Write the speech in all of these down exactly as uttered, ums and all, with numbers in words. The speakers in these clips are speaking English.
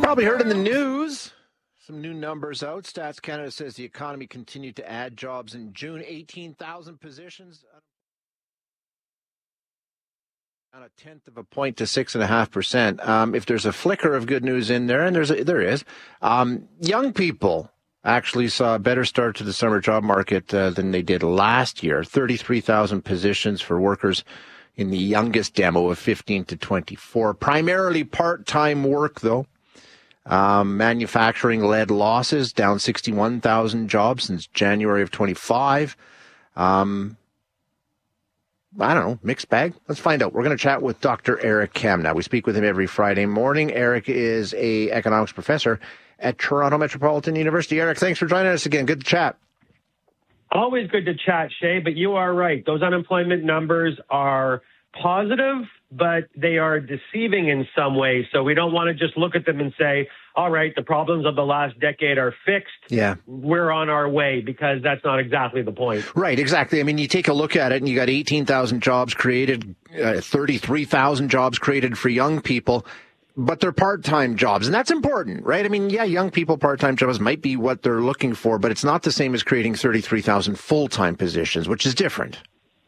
Probably heard in the news. Some new numbers out. Stats Canada says the economy continued to add jobs in June. eighteen thousand positions. On a tenth of a point to six and a half percent. Um, if there's a flicker of good news in there, and there's a, there is, um, young people actually saw a better start to the summer job market uh, than they did last year. thirty-three thousand positions for workers in the youngest demo of fifteen to twenty-four. Primarily part-time work, though. Um, manufacturing led losses, down sixty-one thousand jobs since January of twenty-five. Um, I don't know, mixed bag. Let's find out. We're going to chat with Doctor Eric Kam now. We speak with him every Friday morning. Eric is a economics professor at Toronto Metropolitan University. Eric, thanks for joining us again. Good to chat. Always good to chat, Shay, but you are right. Those unemployment numbers are positive, but they are deceiving in some ways. So we don't want to just look at them and say, all right, the problems of the last decade are fixed. Yeah. We're on our way, because that's not exactly the point. Right, exactly. I mean, you take a look at it and you got eighteen thousand jobs created, uh, thirty-three thousand jobs created for young people, but they're part-time jobs. And that's important, right? I mean, yeah, young people, part-time jobs might be what they're looking for, but it's not the same as creating thirty-three thousand full-time positions, which is different.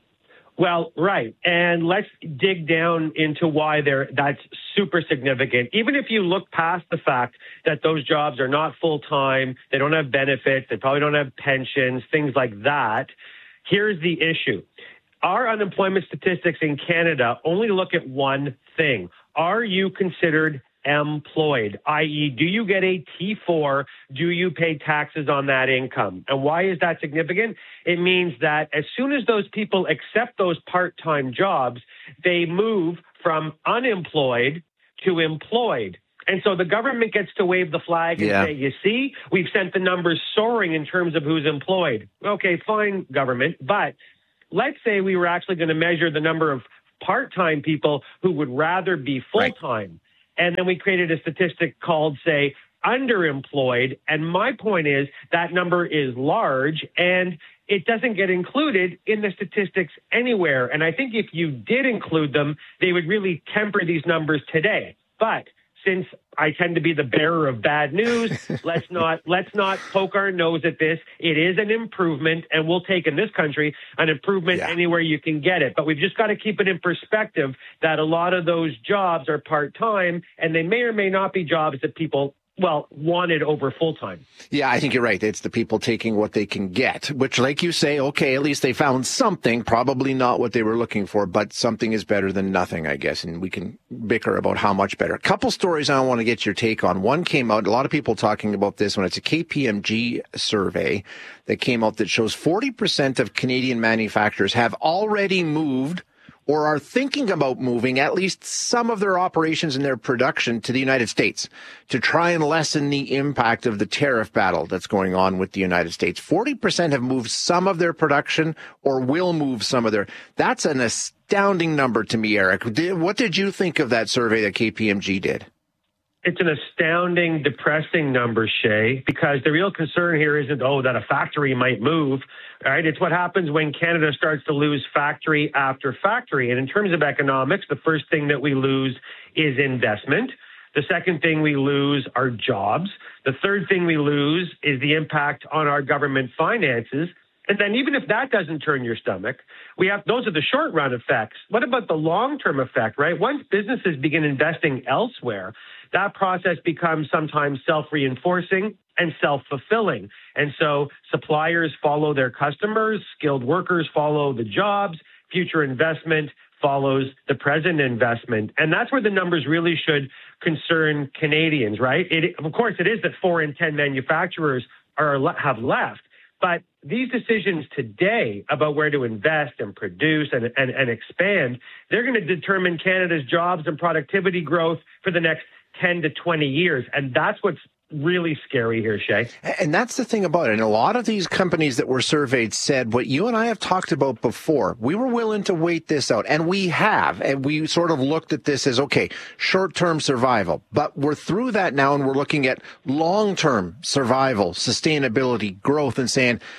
Well, right. And let's dig down into why they're, that's super significant. Even if you look past the fact that those jobs are not full-time, they don't have benefits, they probably don't have pensions, things like that, here's the issue. Our unemployment statistics in Canada only look at one thing. Are you considered employed, that is, do you get a T four? Do you pay taxes on that income? And why is that significant? It means that as soon as those people accept those part-time jobs, they move from unemployed to employed. And so the government gets to wave the flag and yeah. say, you see, we've sent the numbers soaring in terms of who's employed. Okay, fine, government. But let's say we were actually going to measure the number of part-time people who would rather be full-time. Right. And then we created a statistic called, say, underemployed. And my point is that number is large and it doesn't get included in the statistics anywhere. And I think if you did include them, they would really temper these numbers today. But since I tend to be the bearer of bad news, let's not let's not poke our nose at this. It is an improvement, and we'll take in this country an improvement yeah. anywhere you can get it. But we've just got to keep it in perspective that a lot of those jobs are part-time, and they may or may not be jobs that people, well, wanted over full-time. Yeah, I think you're right. It's the people taking what they can get, which, like you say, okay, at least they found something, probably not what they were looking for, but something is better than nothing, I guess, and we can bicker about how much better. A couple stories I want to get your take on. One came out, a lot of people talking about this when it's a K P M G survey that came out that shows forty percent of Canadian manufacturers have already moved or are thinking about moving at least some of their operations and their production to the United States to try and lessen the impact of the tariff battle that's going on with the United States. forty percent have moved some of their production or will move some of their. That's an astounding number to me, Eric. What did you think of that survey that K P M G did? It's an astounding, depressing number, Shay, because the real concern here isn't, oh, that a factory might move, right? It's what happens when Canada starts to lose factory after factory. And in terms of economics, the first thing that we lose is investment. The second thing we lose are jobs. The third thing we lose is the impact on our government finances. And then even if that doesn't turn your stomach, we have, those are the short run effects. What about the long term effect, right? Once businesses begin investing elsewhere, that process becomes sometimes self-reinforcing and self-fulfilling. And so suppliers follow their customers, skilled workers follow the jobs, future investment follows the present investment. And that's where the numbers really should concern Canadians, right? It, of course, it is that four in ten manufacturers are have left. But these decisions today about where to invest and produce and, and, and expand, they're going to determine Canada's jobs and productivity growth for the next ten to twenty years. And that's what's really scary here, Shay. And that's the thing about it. And a lot of these companies that were surveyed said what you and I have talked about before. We were willing to wait this out, and we have. And we sort of looked at this as, okay, short-term survival. But we're through that now, and we're looking at long-term survival, sustainability, growth, and saying,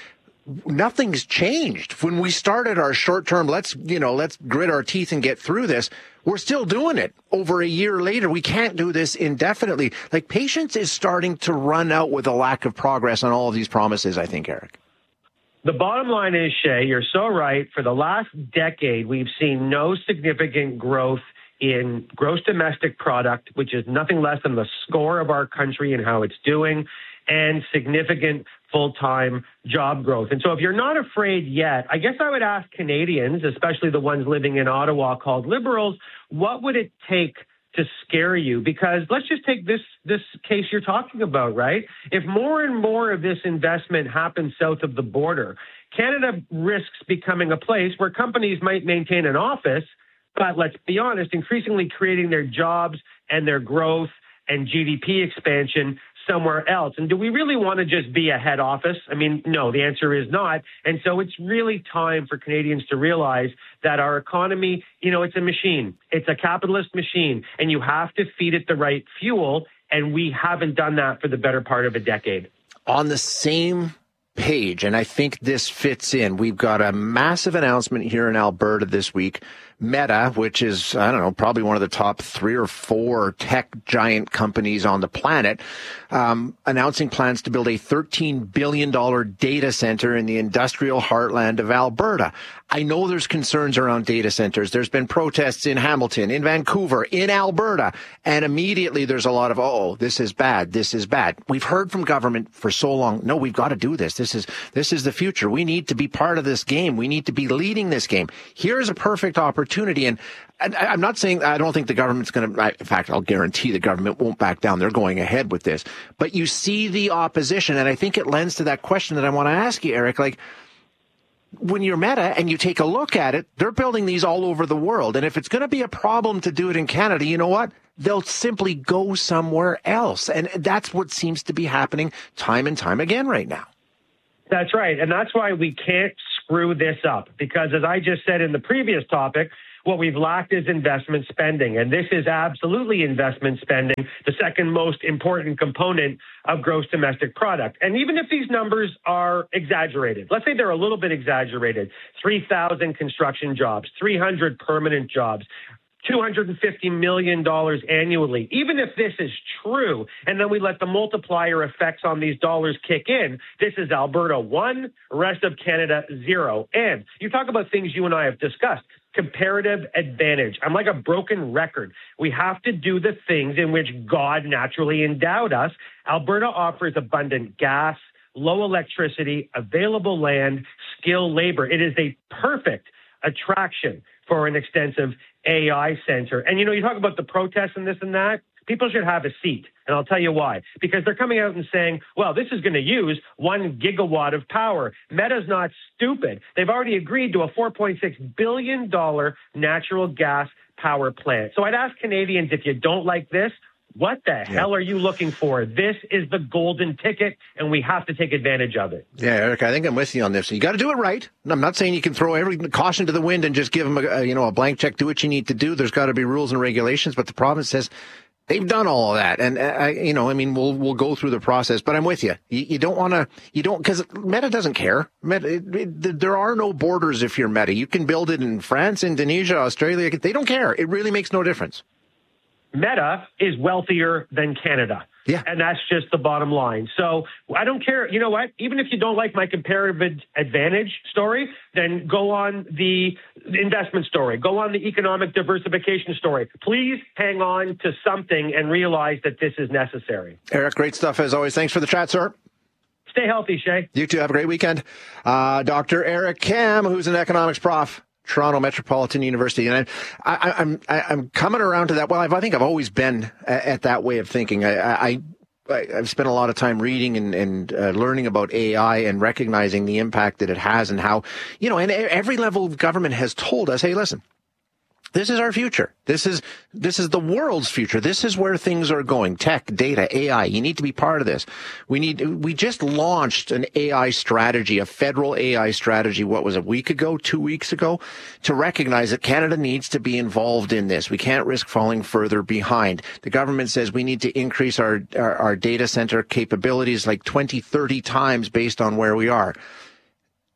nothing's changed. When we started our short-term, let's, you know, let's grit our teeth and get through this, we're still doing it over a year later. We can't do this indefinitely. Like, patience is starting to run out with a lack of progress on all of these promises, I think, Eric. The bottom line is, Shay, you're so right. For the last decade, we've seen no significant growth in gross domestic product, which is nothing less than the score of our country and how it's doing, and significant full-time job growth. And so if you're not afraid yet, I guess I would ask Canadians, especially the ones living in Ottawa called Liberals, what would it take to scare you? Because let's just take this this case you're talking about, right? If more and more of this investment happens south of the border, Canada risks becoming a place where companies might maintain an office, but let's be honest, increasingly creating their jobs and their growth and G D P expansion somewhere else. And do we really want to just be a head office? I mean, no, the answer is not. And so it's really time for Canadians to realize that our economy, you know, it's a machine. It's a capitalist machine, and you have to feed it the right fuel. And we haven't done that for the better part of a decade. On the same page, and I think this fits in, we've got a massive announcement here in Alberta this week. Meta, which is, I don't know, probably one of the top three or four tech giant companies on the planet, um, announcing plans to build a thirteen billion dollars data center in the industrial heartland of Alberta. I know there's concerns around data centers. There's been protests in Hamilton, in Vancouver, in Alberta, and immediately there's a lot of, oh, this is bad, this is bad. We've heard from government for so long, no, we've got to do this. This is, this is the future. We need to be part of this game. We need to be leading this game. Here's a perfect opportunity. And, and I'm not saying, I don't think the government's going to, in fact, I'll guarantee the government won't back down. They're going ahead with this. But you see the opposition, and I think it lends to that question that I want to ask you, Eric. Like, when you're Meta and you take a look at it, they're building these all over the world. And if it's going to be a problem to do it in Canada, you know what? They'll simply go somewhere else. And that's what seems to be happening time and time again right now. That's right. And that's why we can't screw this up. Because as I just said in the previous topic, what we've lacked is investment spending. And this is absolutely investment spending, the second most important component of gross domestic product. And even if these numbers are exaggerated, let's say they're a little bit exaggerated, three thousand construction jobs, three hundred permanent jobs, two hundred fifty million dollars annually. Even if this is true, and then we let the multiplier effects on these dollars kick in, this is Alberta one, rest of Canada zero. And you talk about things you and I have discussed. Comparative advantage. I'm like a broken record. We have to do the things in which God naturally endowed us. Alberta offers abundant gas, low electricity, available land, skilled labor. It is a perfect attraction for an extensive A I center. And, you know, you talk about the protests and this and that. People should have a seat. And I'll tell you why. Because they're coming out and saying, well, this is going to use one gigawatt of power. Meta's not stupid. They've already agreed to a four point six billion dollars natural gas power plant. So I'd ask Canadians, if you don't like this, what the yeah. hell are you looking for? This is the golden ticket, and we have to take advantage of it. Yeah, Eric, I think I'm with you on this. You got to do it right. I'm not saying you can throw every caution to the wind and just give them a, a you know a blank check. Do what you need to do. There's got to be rules and regulations. But the province says they've done all of that, and uh, you know, I mean, we'll we'll go through the process. But I'm with you. You, you don't want to. You don't because Meta doesn't care. Meta, it, it, there are no borders if you're Meta. You can build it in France, Indonesia, Australia. They don't care. It really makes no difference. Meta is wealthier than Canada. Yeah. And that's just the bottom line. So I don't care. You know what? Even if you don't like my comparative advantage story, then go on the investment story. Go on the economic diversification story. Please hang on to something and realize that this is necessary. Eric, great stuff as always. Thanks for the chat, sir. Stay healthy, Shay. You too. Have a great weekend. Uh, Doctor Eric Kam, who's an economics prof. Toronto Metropolitan University, and I, I, I'm I, I'm coming around to that. Well, I've, I think I've always been at, at that way of thinking. I, I, I I've spent a lot of time reading and, and uh, learning about A I and recognizing the impact that it has, and how, you know, and every level of government has told us, hey, listen, this is our future. This is this is the world's future. This is where things are going. Tech, data, A I. You need to be part of this. We need. We just launched an A I strategy, a federal A I strategy. What was it, a week ago, two weeks ago, to recognize that Canada needs to be involved in this. We can't risk falling further behind. The government says we need to increase our our, our data center capabilities like twenty, thirty times based on where we are.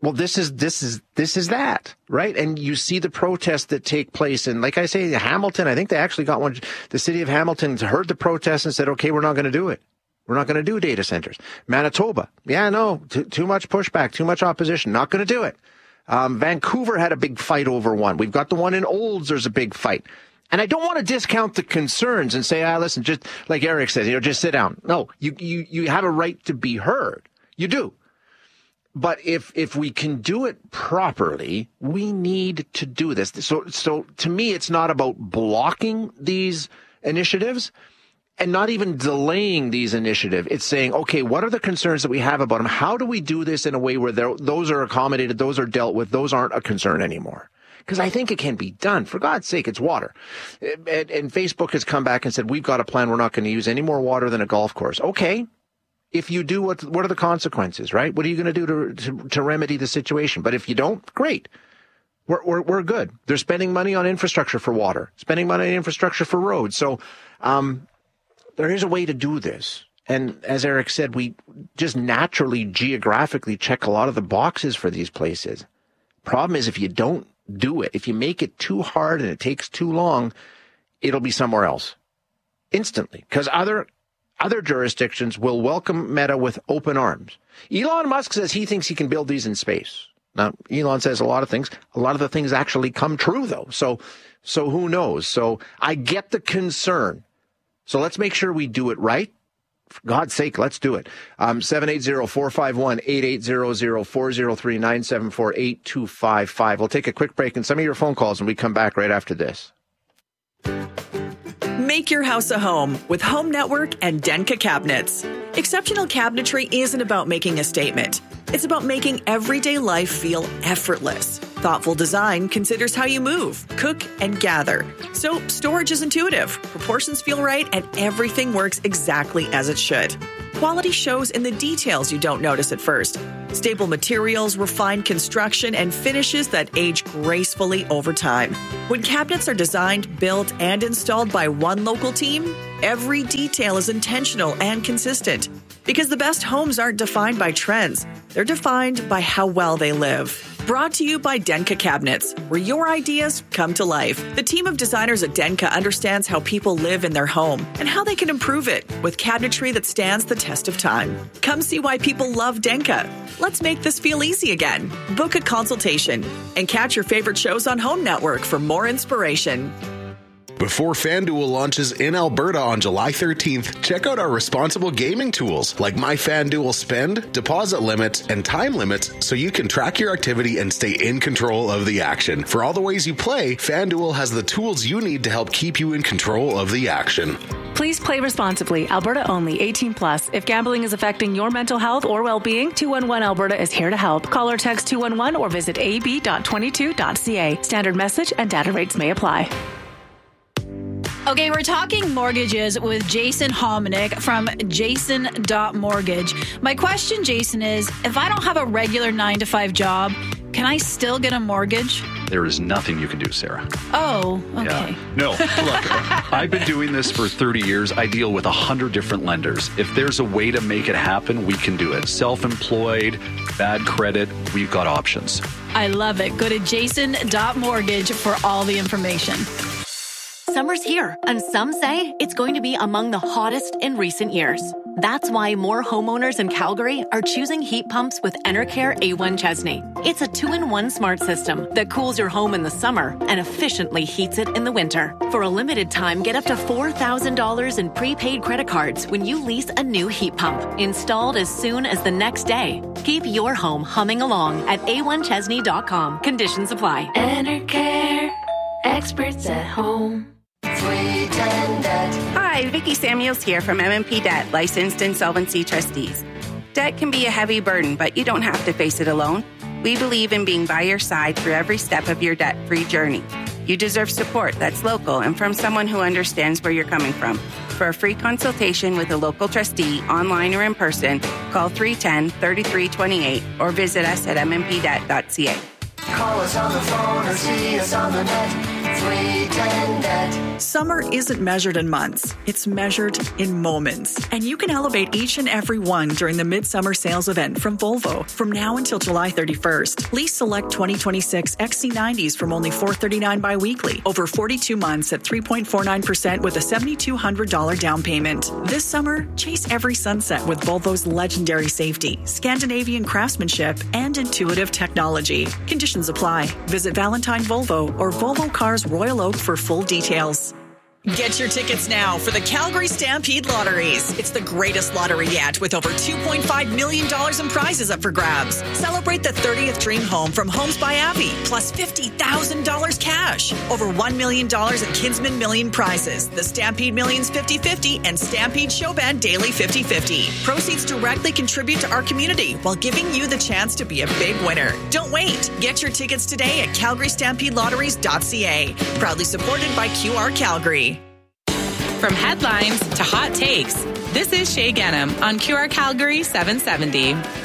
Well, this is this is this is that, right? And you see the protests that take place, and like I say, Hamilton. I think they actually got one. The city of Hamilton heard the protests and said, "Okay, we're not going to do it. We're not going to do data centers." Manitoba, yeah, no, too, too much pushback, too much opposition, not going to do it. Um, Vancouver had a big fight over one. We've got the one in Olds. There's a big fight, and I don't want to discount the concerns and say, "Ah, listen, just like Eric says, you know, just sit down." No, you you you have a right to be heard. You do. But if if we can do it properly, we need to do this. So so to me, it's not about blocking these initiatives and not even delaying these initiatives. It's saying, okay, what are the concerns that we have about them? How do we do this in a way where those are accommodated, those are dealt with, those aren't a concern anymore? Because I think it can be done. For God's sake, it's water. And, and Facebook has come back and said, we've got a plan. We're not going to use any more water than a golf course. Okay. If you do, what what are the consequences, right? What are you going to do to, to to remedy the situation? But if you don't, great. We're, we're, we're good. They're spending money on infrastructure for water, spending money on infrastructure for roads. So um, there is a way to do this. And as Eric said, we just naturally, geographically check a lot of the boxes for these places. Problem is, if you don't do it, if you make it too hard and it takes too long, it'll be somewhere else instantly. Because other Other jurisdictions will welcome Meta with open arms. Elon Musk says he thinks he can build these in space. Now, Elon says a lot of things. A lot of the things actually come true, though. So, so who knows? So I get the concern. So let's make sure we do it right. For God's sake, let's do it. Um, seven eight zero, four five one, eight eight zero zero, four zero three, nine seven four, eight two five five. We'll take a quick break and some of your phone calls, and we come back right after this. Make your house a home with Home Network and Denka Cabinets. Exceptional cabinetry isn't about making a statement. It's about making everyday life feel effortless. Thoughtful design considers how you move, cook, and gather. So storage is intuitive, proportions feel right, and everything works exactly as it should. Quality shows in the details you don't notice at first. Stable materials, refined construction, and finishes that age gracefully over time. When cabinets are designed, built, and installed by one local team, every detail is intentional and consistent. Because the best homes aren't defined by trends. They're defined by how well they live. Brought to you by Denka Cabinets, where your ideas come to life. The team of designers at Denka understands how people live in their home and how they can improve it with cabinetry that stands the test of time. Come see why people love Denka. Let's make this feel easy again. Book a consultation and catch your favorite shows on Home Network for more inspiration. Before FanDuel launches in Alberta on July thirteenth, check out our responsible gaming tools like My FanDuel Spend, deposit limits, and time limits so you can track your activity and stay in control of the action. For all the ways you play, FanDuel has the tools you need to help keep you in control of the action. Please play responsibly. Alberta only. eighteen plus. If gambling is affecting your mental health or well-being, two one one Alberta is here to help. Call or text two one one or visit a b dot twenty-two dot c a. Standard message and data rates may apply. Okay, we're talking mortgages with Jason Hominick from Jason dot mortgage. My question, Jason, is if I don't have a regular nine to five job, can I still get a mortgage? There is nothing you can do, Sarah. Oh, okay. Yeah. No, look, I've been doing this for thirty years. I deal with one hundred different lenders. If there's a way to make it happen, we can do it. Self-employed, bad credit, we've got options. I love it. Go to Jason dot mortgage for all the information. Summer's here, and some say it's going to be among the hottest in recent years. That's why more homeowners in Calgary are choosing heat pumps with Enercare A one Chesney. It's a two-in-one smart system that cools your home in the summer and efficiently heats it in the winter. For a limited time, get up to four thousand dollars in prepaid credit cards when you lease a new heat pump, installed as soon as the next day. Keep your home humming along at a one chesney dot com. Conditions apply. Enercare, experts at home. Hi, Vicki Samuels here from M and P Debt, licensed insolvency trustees. Debt can be a heavy burden, but you don't have to face it alone. We believe in being by your side through every step of your debt-free journey. You deserve support that's local and from someone who understands where you're coming from. For a free consultation with a local trustee, online or in person, call three one zero, three three two eight or visit us at m m p debt dot c a. Call us on the phone or see us on the net. Summer isn't measured in months. It's measured in moments. And you can elevate each and every one during the Midsummer Sales event from Volvo from now until July thirty-first. Lease select twenty twenty-six X C nineties from only four hundred thirty-nine dollars bi-weekly over forty-two months at three point four nine percent with a seven thousand two hundred dollars down payment. This summer, chase every sunset with Volvo's legendary safety, Scandinavian craftsmanship, and intuitive technology. Conditions apply. Visit Valentine Volvo or Volvo Cars Royal Oak for full details. Get your tickets now for the Calgary Stampede Lotteries. It's the greatest lottery yet with over two point five million dollars in prizes up for grabs. Celebrate the thirtieth dream home from Homes by Abbey, plus fifty thousand dollars cash. Over one million dollars in Kinsman Million prizes, the Stampede Millions fifty-fifty and Stampede Showband Daily fifty-fifty. Proceeds directly contribute to our community while giving you the chance to be a big winner. Don't wait. Get your tickets today at calgary stampede lotteries dot c a. Proudly supported by Q R Calgary. From headlines to hot takes, this is Shay Genham on Q R Calgary seven seventy.